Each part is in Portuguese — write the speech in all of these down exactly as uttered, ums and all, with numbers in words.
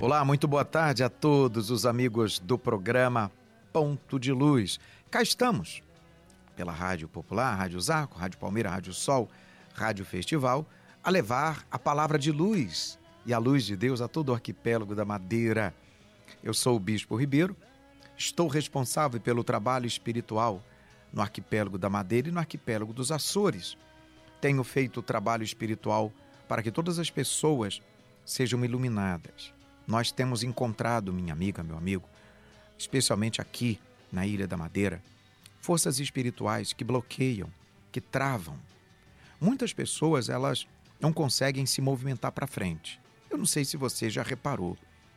Olá, muito boa tarde a todos os amigos do programa Ponto de Luz. Cá estamos, pela Rádio Popular, Rádio Zaco, Rádio Palmeira, Rádio Sol, Rádio Festival, a levar a palavra de luz e a luz de Deus a todo o arquipélago da Madeira. Eu sou o Bispo Ribeiro, estou responsável pelo trabalho espiritual no arquipélago da Madeira e no arquipélago dos Açores. Tenho feito o trabalho espiritual para que todas as pessoas sejam iluminadas. Nós temos encontrado, minha amiga, meu amigo, especialmente aqui na Ilha da Madeira, forças espirituais que bloqueiam, que travam. Muitas pessoas, elas não conseguem se movimentar para frente. Eu não sei se você já reparou,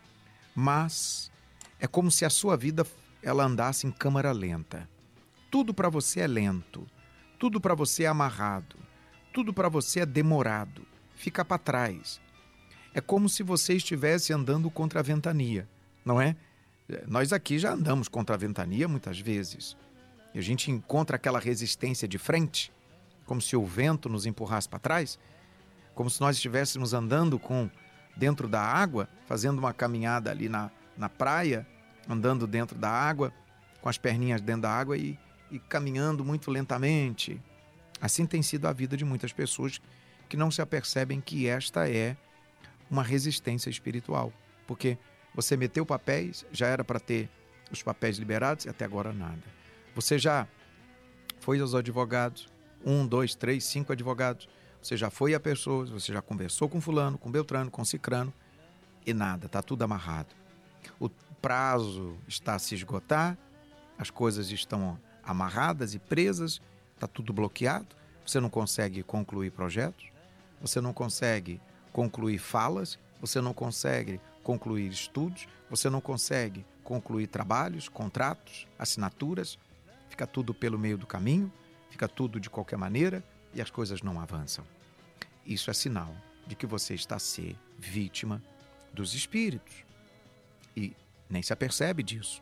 mas é como se a sua vida ela andasse em câmara lenta. Tudo para você é lento, tudo para você é amarrado, tudo para você é demorado, fica para trás. É como se você estivesse andando contra a ventania, não é? Nós aqui já andamos contra a ventania muitas vezes. E a gente encontra aquela resistência de frente, como se o vento nos empurrasse para trás, como se nós estivéssemos andando com, dentro da água, fazendo uma caminhada ali na, na praia, andando dentro da água, com as perninhas dentro da água e, e caminhando muito lentamente. Assim tem sido a vida de muitas pessoas que não se apercebem que esta é uma resistência espiritual, porque você meteu papéis, já era para ter os papéis liberados e até agora nada. Você já foi aos advogados, um, dois, três, cinco advogados, você já foi a pessoas, você já conversou com fulano, com beltrano, com cicrano e nada, está tudo amarrado. O prazo está a se esgotar, as coisas estão amarradas e presas, está tudo bloqueado, você não consegue concluir projetos, você não consegue concluir falas, você não consegue concluir estudos, você não consegue concluir trabalhos, contratos, assinaturas, fica tudo pelo meio do caminho, fica tudo de qualquer maneira e as coisas não avançam. Isso é sinal de que você está a ser vítima dos espíritos e nem se apercebe disso.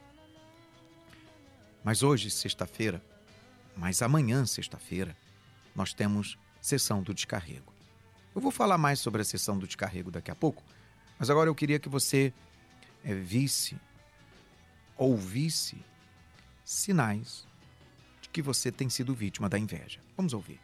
Mas hoje, sexta-feira, mas amanhã, sexta-feira, nós temos sessão do descarrego. Eu vou falar mais sobre a sessão do descarrego daqui a pouco, mas agora eu queria que você é, visse, ouvisse sinais de que você tem sido vítima da inveja. Vamos ouvir.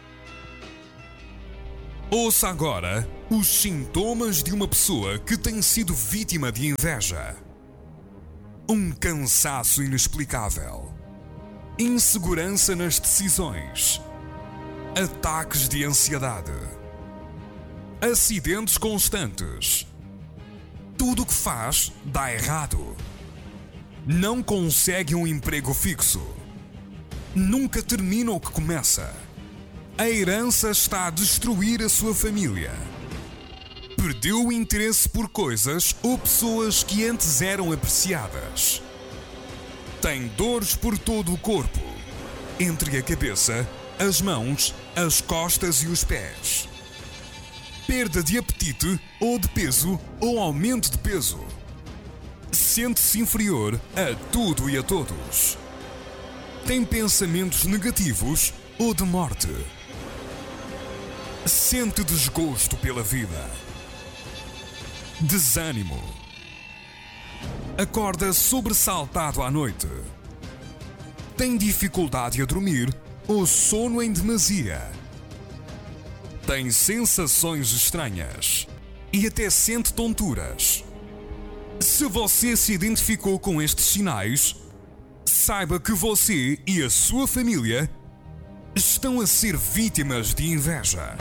Ouça agora os sintomas de uma pessoa que tem sido vítima de inveja. Um cansaço inexplicável, insegurança nas decisões, ataques de ansiedade, acidentes constantes. Tudo o que faz dá errado. Não consegue um emprego fixo. Nunca termina o que começa. A herança está a destruir a sua família. Perdeu o interesse por coisas ou pessoas que antes eram apreciadas. Tem dores por todo o corpo, entre a cabeça, as mãos, as costas e os pés. Perda de apetite ou de peso ou aumento de peso. Sente-se inferior a tudo e a todos. Tem pensamentos negativos ou de morte. Sente desgosto pela vida. Desânimo. Acorda sobressaltado à noite. Tem dificuldade a dormir ou sono em demasia. Tem sensações estranhas e até sente tonturas. Se você se identificou com estes sinais, saiba que você e a sua família estão a ser vítimas de inveja.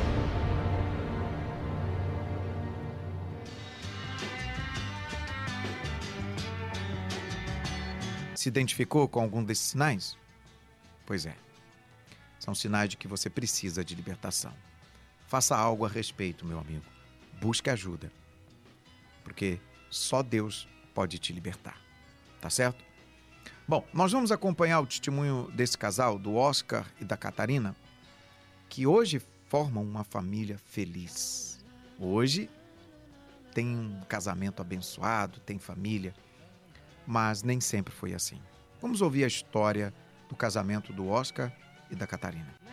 Se identificou com algum desses sinais? Pois é, são sinais de que você precisa de libertação. Faça algo a respeito, meu amigo. Busque ajuda, porque só Deus pode te libertar, tá certo? Bom, nós vamos acompanhar o testemunho desse casal, do Oscar e da Catarina, que hoje formam uma família feliz. Hoje tem um casamento abençoado, tem família, mas nem sempre foi assim. Vamos ouvir a história do casamento do Oscar e da Catarina.